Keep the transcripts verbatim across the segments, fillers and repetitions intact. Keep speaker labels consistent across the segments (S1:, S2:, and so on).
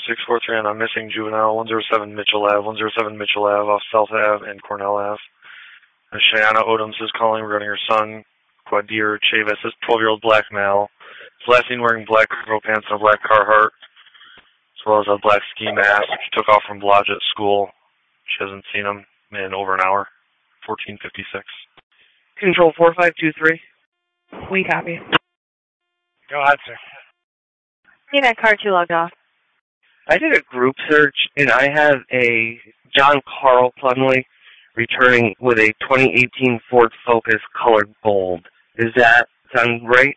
S1: six four three on a missing juvenile, one zero seven Mitchell Ave, one zero seven Mitchell Ave off South Ave and Cornell Ave. Uh, Cheyenne Odoms is calling regarding her son, Quadir Chavis, this twelve-year-old black male. He's last seen wearing black cargo pants and a black Carhartt, as well as a black ski mask. He took off from Blodgett School. She hasn't seen him in over an hour. fourteen fifty-six.
S2: Control four five two three.
S3: We copy.
S4: Go ahead, sir.
S3: See that car two logged off.
S2: I did a group search, and I have a John Carl Plumley returning with a twenty eighteen Ford Focus colored gold. Does that sound right?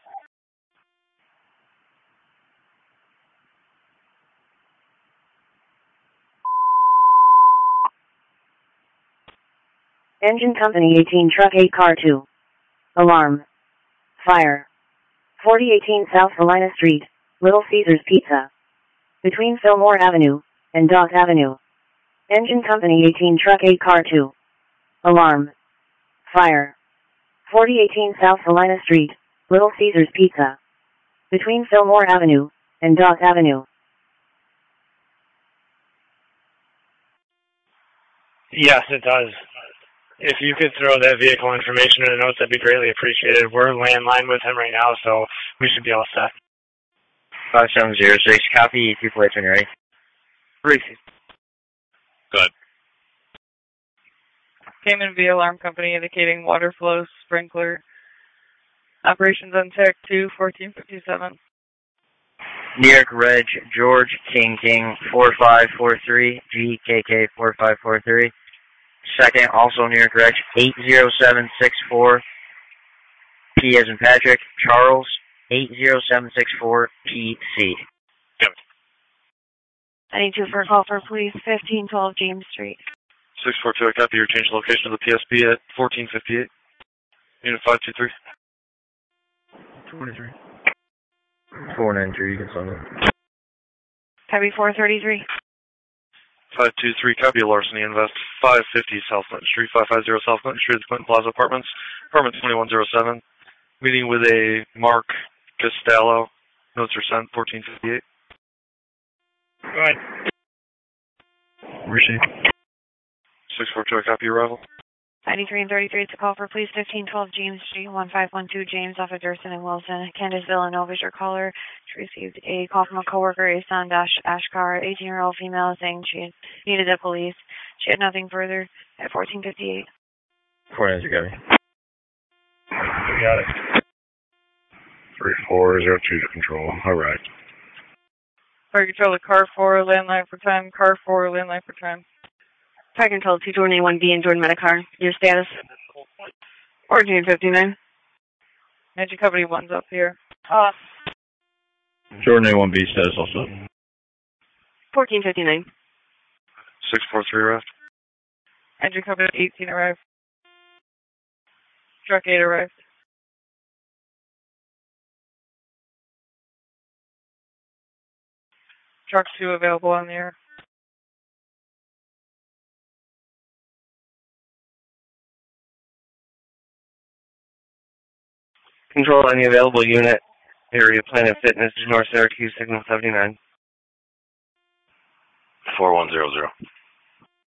S5: Engine Company eighteen Truck eight Car two. Alarm. Fire. forty eighteen South Salina Street, Little Caesars Pizza. Between Fillmore Avenue and Dock Avenue. Engine Company eighteen Truck eight Car two. Alarm. Fire. forty eighteen South Salina Street, Little Caesars Pizza. Between Fillmore Avenue and Dock Avenue.
S4: Yes, it does. If you could throw that vehicle information in the notes, that'd be greatly appreciated. We're landline with him right now, so we should be all set.
S2: five seven zero six, copy, two plates when you're ready.
S4: Reese.
S6: Good.
S3: Came in via alarm company indicating water flow sprinkler. Operations on Tech two, fourteen fifty-seven.
S2: New York Reg, George King King, four five four three, G K K four five four three. Second, also New York Reg, eight zero seven six four, P as in Patrick, Charles, eight zero seven six four, P C.
S6: Good.
S3: I need you for a call for police, fifteen twelve James Street.
S1: six four two, I copy your change location of the P S B at fourteen fifty-eight. Unit five two three.
S2: twenty-three. four ninety-three, you can send it.
S3: Copy four thirty-three.
S1: five two three, copy a larceny invest, five fifty South Clinton Street, five fifty South Clinton Street, the Clinton Plaza Apartments, apartment twenty-one oh seven. Meeting with a Mark Costello. Notes are sent, fourteen fifty-eight.
S4: Go ahead.
S2: Receive.
S1: six four two, I copy your arrival.
S3: ninety-three and thirty-three, it's a call for police, fifteen twelve James Street, one five one two James off of Durson and Wilson. Candace Villanova is your caller. She received a call from a coworker, Asan Dash Ashkar, eighteen-year-old female, saying she needed the police. She had nothing further at fourteen fifty-eight.
S2: four ninety-three, copy.
S4: We got it.
S6: three four zero two to control. All right.
S3: Fire control to car four, landline for time, car four, landline for time.
S5: Fire control to Jordan A one B and Jordan Medicar. Your status?
S3: fourteen fifty-nine. Engine Company one's up here. Uh,
S6: Jordan A one B status also.
S5: fourteen fifty-nine.
S1: six four three arrived.
S3: Engine Company eighteen arrived. Truck eight arrived. Truck two available on the air.
S2: Control any available unit, area Planet Fitness, North Syracuse, signal seventy-nine.
S6: four one zero zero.